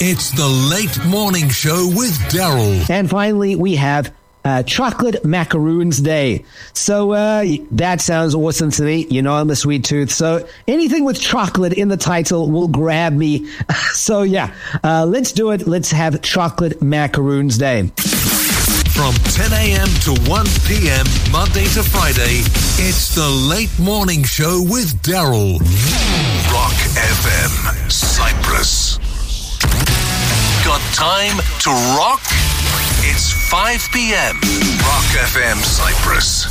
It's the Late Morning Show with Daryl. And finally, we have Chocolate Macaroons Day. So that sounds awesome to me. You know I'm a sweet tooth. So anything with chocolate in the title will grab me. So yeah, let's do it. Let's have Chocolate Macaroons Day. From 10 a.m. to 1 p.m., Monday to Friday, it's the Late Morning Show with Daryl. Rock FM, Cyprus. Got time to rock? It's 5 p.m. Rock FM, Cyprus.